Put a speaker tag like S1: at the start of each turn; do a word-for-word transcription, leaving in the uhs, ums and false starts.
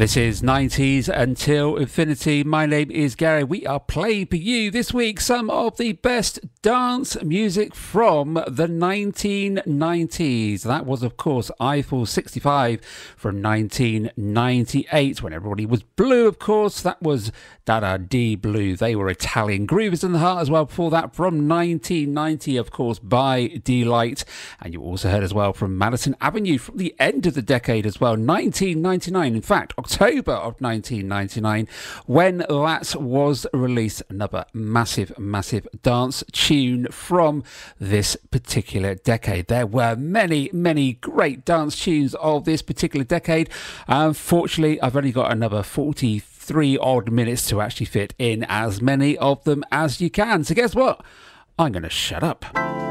S1: This is nineties Until Infinity. My name is Gary. We are playing for you this week some of the best dance music from the nineteen nineties. That was, of course, Eiffel sixty-five from nineteen ninety-eight, when everybody was blue, of course. That was Dada Di Blue. They were Italian. Groove is in the Heart as well before that, from nineteen ninety, of course, by Delight. And you also heard as well from Madison Avenue from the end of the decade as well, nineteen ninety-nine. In fact, October of nineteen ninety-nine, when that was released. Another massive, massive dance tune from this particular decade. There were many, many great dance tunes of this particular decade. Unfortunately, I've only got another forty-three odd minutes to actually fit in as many of them as you can. So guess what? I'm going to shut up.